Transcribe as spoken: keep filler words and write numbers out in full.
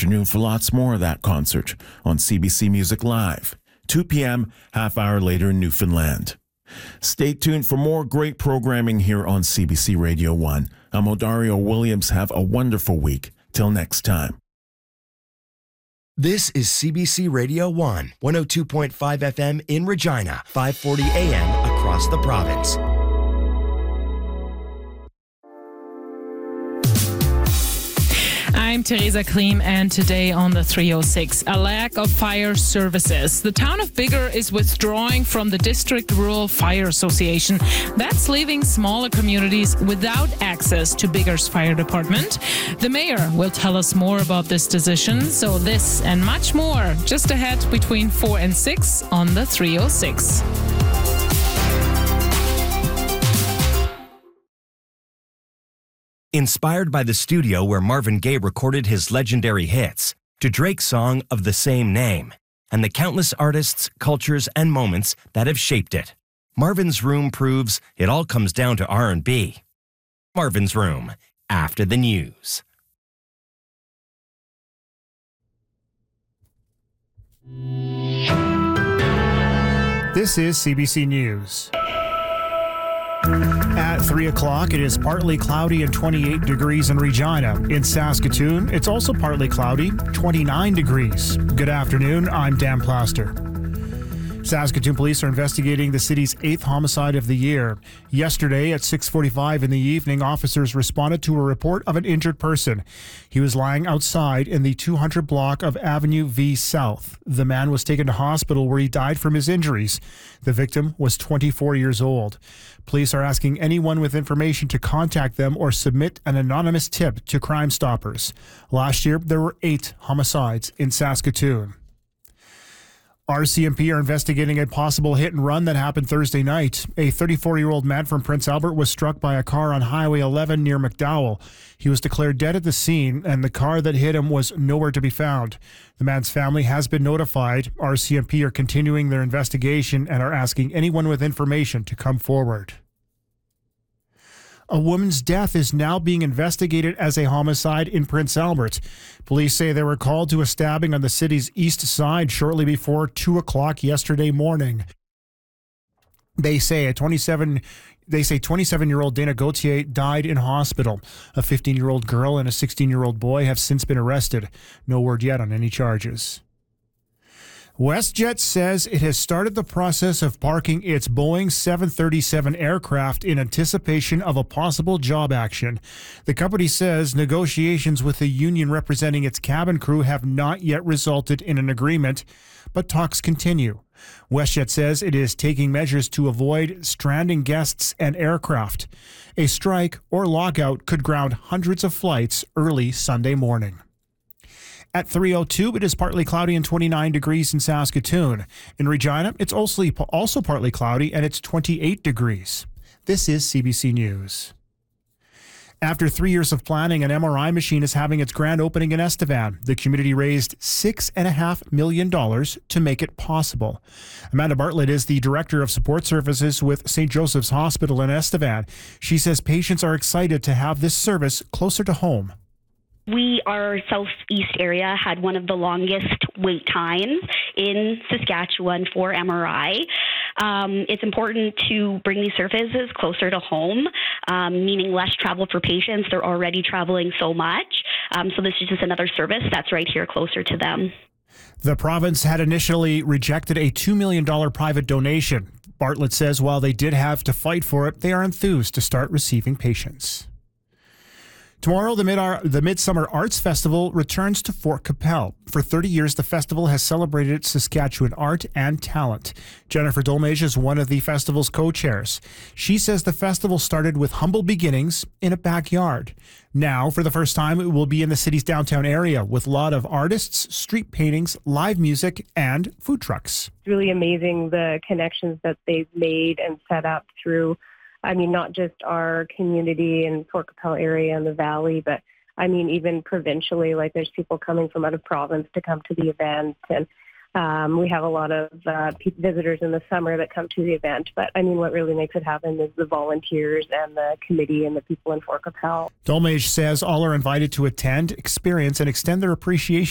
afternoon for lots more of that concert on C B C Music Live, two p.m., half hour later in Newfoundland. Stay tuned for more great programming here on C B C Radio one. I'm Odario Williams. Have a wonderful week. Till next time. This is C B C Radio one, one oh two point five F M in Regina, five forty A M across the province. I'm Teresa Klim, and today on the three oh six, a lack of fire services. The town of Biggar is withdrawing from the District Rural Fire Association. That's leaving smaller communities without access to Biggar's fire department. The mayor will tell us more about this decision. So this and much more just ahead between four and six on the three oh six. Inspired by the studio where Marvin Gaye recorded his legendary hits, to Drake's song of the same name, and the countless artists, cultures, and moments that have shaped it, Marvin's Room proves it all comes down to R and B. Marvin's Room, after the news. This is C B C News. At three o'clock, it is partly cloudy and twenty-eight degrees in Regina. In Saskatoon, it's also partly cloudy, twenty-nine degrees. Good afternoon, I'm Dan Plaster. Saskatoon police are investigating the city's eighth homicide of the year. Yesterday at six forty-five in the evening, officers responded to a report of an injured person. He was lying outside in the two hundred block of Avenue V South. The man was taken to hospital where he died from his injuries. The victim was twenty-four years old. Police are asking anyone with information to contact them or submit an anonymous tip to Crime Stoppers. Last year, there were eight homicides in Saskatoon. R C M P are investigating a possible hit and run that happened Thursday night. A thirty-four-year-old man from Prince Albert was struck by a car on Highway eleven near McDowell. He was declared dead at the scene, and the car that hit him was nowhere to be found. The man's family has been notified. R C M P are continuing their investigation and are asking anyone with information to come forward. A woman's death is now being investigated as a homicide in Prince Albert. Police say they were called to a stabbing on the city's east side shortly before two o'clock yesterday morning. They say a twenty-seven They say twenty-seven-year-old Dana Gauthier died in hospital. A fifteen-year-old girl and a sixteen-year-old boy have since been arrested. No word yet on any charges. WestJet says it has started the process of parking its Boeing seven thirty-seven aircraft in anticipation of a possible job action. The company says negotiations with the union representing its cabin crew have not yet resulted in an agreement, but talks continue. WestJet says it is taking measures to avoid stranding guests and aircraft. A strike or lockout could ground hundreds of flights early Sunday morning. At three oh two, it is partly cloudy and twenty-nine degrees in Saskatoon. In Regina, it's also, also partly cloudy and it's twenty-eight degrees. This is C B C News. After three years of planning, an M R I machine is having its grand opening in Estevan. The community raised six point five million dollars to make it possible. Amanda Bartlett is the Director of Support Services with Saint Joseph's Hospital in Estevan. She says patients are excited to have this service closer to home. We, our southeast area, had one of the longest wait times in Saskatchewan for M R I. Um, it's important to bring these services closer to home, um, meaning less travel for patients. They're already traveling so much. Um, so this is just another service that's right here closer to them. The province had initially rejected a two million dollars private donation. Bartlett says while they did have to fight for it, they are enthused to start receiving patients. Tomorrow, the, Mid- the Midsummer Arts Festival returns to Fort Capel. For thirty years, the festival has celebrated Saskatchewan art and talent. Jennifer Dolmage is one of the festival's co-chairs. She says the festival started with humble beginnings in a backyard. Now, for the first time, it will be in the city's downtown area with a lot of artists, street paintings, live music, and food trucks. It's really amazing the connections that they've made and set up through I mean, not just our community in Fort Capel area and the valley, but I mean, even provincially, like there's people coming from out of province to come to the event. And um, we have a lot of uh, visitors in the summer that come to the event. But I mean, what really makes it happen is the volunteers and the committee and the people in Fort Capel. Dolmage says all are invited to attend, experience, and extend their appreciation